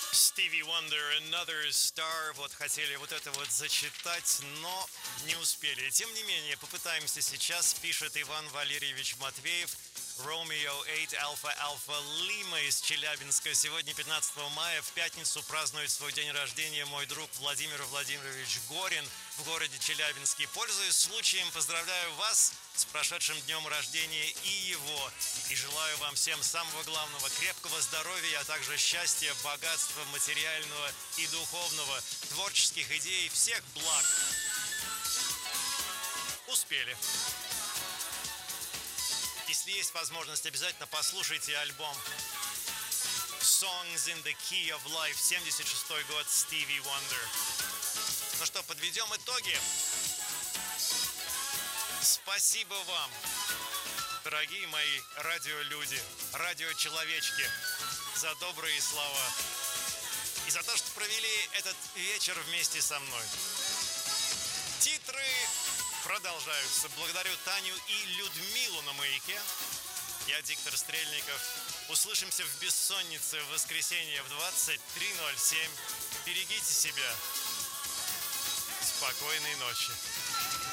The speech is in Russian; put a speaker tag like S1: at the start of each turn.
S1: Stevie Wonder, Another Star. Вот хотели вот это вот зачитать, но не успели. Тем не менее, попытаемся сейчас, пишет Иван Валерьевич Матвеев. Romeo 8 Alpha Alpha Lima из Челябинска. Сегодня, 15 мая, в пятницу, празднует свой день рождения мой друг Владимир Владимирович Горин в городе Челябинске. Пользуясь случаем, поздравляю вас с прошедшим днем рождения и его. И желаю вам всем самого главного — крепкого здоровья, а также счастья, богатства материального и духовного, творческих идей, всех благ. Успели. Если есть возможность, обязательно послушайте альбом Songs in the Key of Life, 76-й год, Stevie Wonder. Ну что, подведем итоги. Спасибо вам, дорогие мои радиолюди, радиочеловечки, за добрые слова и за то, что провели этот вечер вместе со мной. Титры продолжаются. Благодарю Таню и Людмилу на «Маяке». Я диктор Стрельников. Услышимся в «Бессоннице» в воскресенье в 23:07. Берегите себя. Спокойной ночи.